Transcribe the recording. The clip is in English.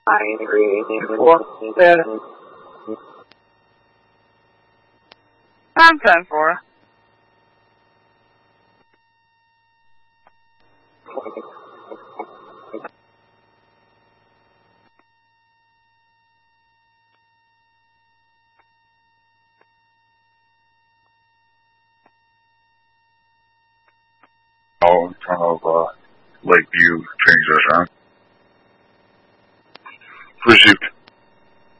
4. I'm 10-4. In front of Lakeview train station. Fuji